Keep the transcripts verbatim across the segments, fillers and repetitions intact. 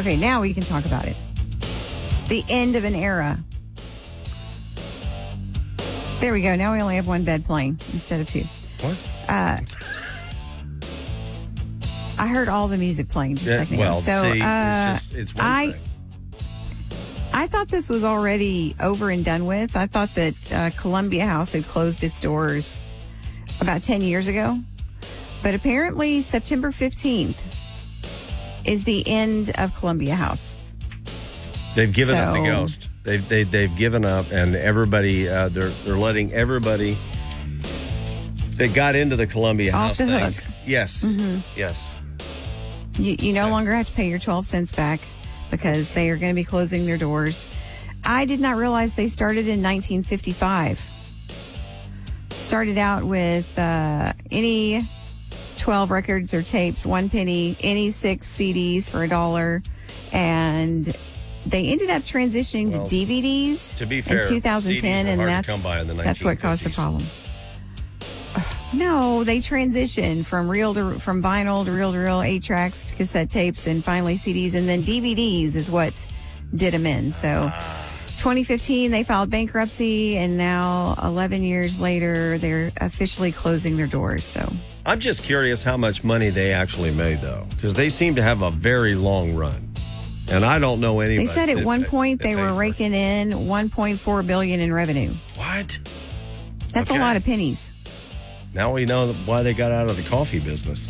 Okay, now we can talk about it. The end of an era. There we go. Now we only have one bed playing instead of two. What? Uh, I heard all the music playing just Yeah, a second well, ago. So, see, uh, it's just, it's I, Wednesday. I thought this was already over and done with. I thought that uh, Columbia House had closed its doors about ten years ago. But apparently September fifteenth is the end of Columbia House. They've given up the So- ghost. They've they, they've given up, and everybody uh, they're they're letting everybody that got into the Columbia Off House the thing. hook. Yes, Mm-hmm. yes. You, you no longer have to pay your twelve cents back because they are going to be closing their doors. I did not realize they started in nineteen fifty-five. Started out with uh, any twelve records or tapes, one penny, any six C Ds for a dollar. And they ended up transitioning Well, to D V Ds to be fair, in two thousand ten, C Ds were and hard to that's, come by in the that's what caused the nineteen problem. No, they transitioned from reel to from vinyl to reel to reel, eight tracks to cassette tapes, and finally C Ds, and then D V Ds is what did them in. So, twenty fifteen they filed bankruptcy, and now eleven years later they're officially closing their doors. So, I'm just curious how much money they actually made, though, because they seem to have a very long run, and I don't know anybody. they said at that- one that- point that they were paid for it. raking in one point four billion in revenue. What? That's Okay. a lot of pennies. Now we know why they got out of the coffee business.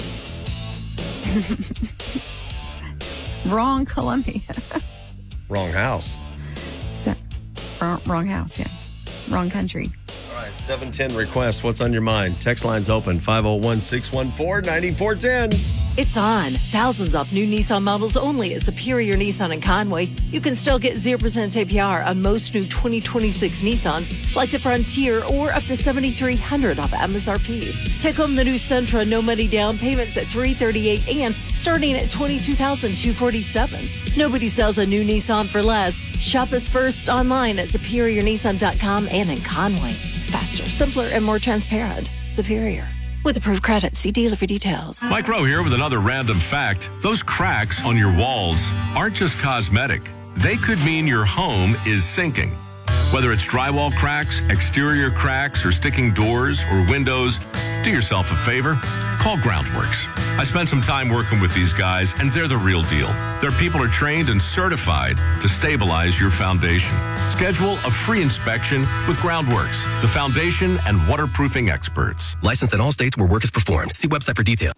Wrong Columbia. Wrong house. So, wrong, wrong house, yeah. Wrong country. All right, seven ten request. What's on your mind? Text line's open, five oh one, six one four, nine four one zero. It's on. Thousands off new Nissan models only at Superior Nissan in Conway. You can still get zero percent A P R on most new twenty twenty-six Nissans, like the Frontier, or up to seven thousand three hundred dollars off M S R P. Take home the new Sentra, no money down, payments at three hundred thirty-eight dollars and starting at twenty-two thousand two hundred forty-seven dollars. Nobody sells a new Nissan for less. Shop us first online at superior nissan dot com and in Conway. Faster, simpler, and more transparent. Superior. With approved credit, see dealer for details. Mike Rowe here with another random fact. Those cracks on your walls aren't just cosmetic. They could mean your home is sinking. Whether it's drywall cracks, exterior cracks, or sticking doors or windows, do yourself a favor. Call Groundworks. I spent some time working with these guys, and they're the real deal. Their people are trained and certified to stabilize your foundation. Schedule a free inspection with Groundworks, the foundation and waterproofing experts. Licensed in all states where work is performed. See website for details.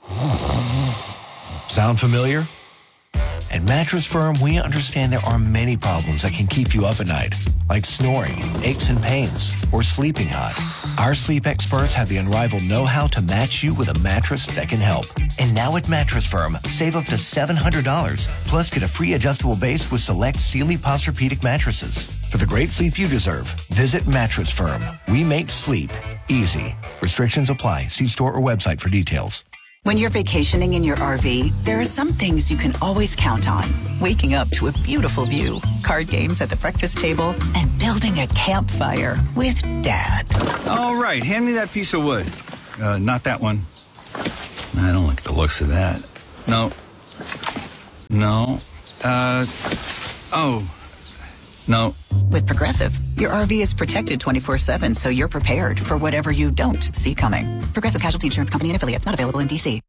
Sound familiar? At Mattress Firm, we understand there are many problems that can keep you up at night, like snoring, aches and pains, or sleeping hot. Our sleep experts have the unrivaled know-how to match you with a mattress that can help. And now at Mattress Firm, save up to seven hundred dollars, plus get a free adjustable base with select Sealy Posturepedic mattresses. For the great sleep you deserve, visit Mattress Firm. We make sleep easy. Restrictions apply. See store or website for details. When you're vacationing in your R V, there are some things you can always count on. Waking up to a beautiful view, card games at the breakfast table, and building a campfire with Dad. All right, hand me that piece of wood. Uh, not that one. I don't like the looks of that. No. No. Uh, oh. No. With Progressive, your R V is protected twenty-four seven, so you're prepared for whatever you don't see coming. Progressive Casualty Insurance Company and affiliates, not available in D C.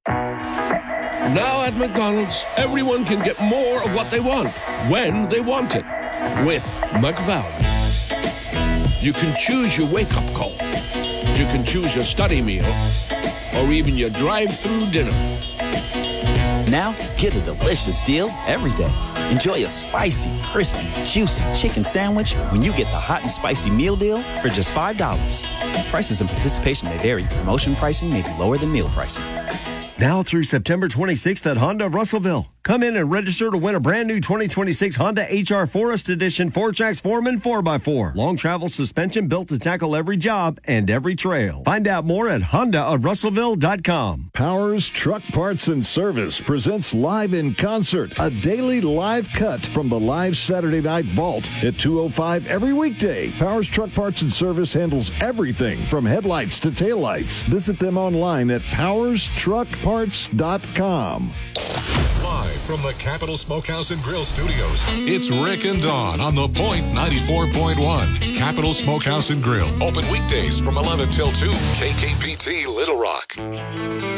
Now at McDonald's, everyone can get more of what they want, when they want it, with McValue. You can choose your wake-up call. You can choose your study meal, or even your drive-through dinner. Now, get a delicious deal every day. Enjoy a spicy, crispy, juicy chicken sandwich when you get the hot and spicy meal deal for just five dollars. Prices and participation may vary. Promotion pricing may be lower than meal pricing. Now through September twenty-sixth at Honda of Russellville. Come in and register to win a brand new twenty twenty-six Honda H R Forest Edition four-tracks Foreman four by four. Long travel suspension built to tackle every job and every trail. Find out more at honda of russellville dot com. Powers Truck Parts and Service presents Live in Concert, a daily live cut from the live Saturday Night Vault at two oh five every weekday. Powers Truck Parts and Service handles everything from headlights to taillights. Visit them online at powers truck parts dot com. Live from the Capital Smokehouse and Grill Studios, it's Rick and Dawn on The Point ninety-four point one. Capital Smokehouse and Grill. Open weekdays from eleven till two. K K P T Little Rock.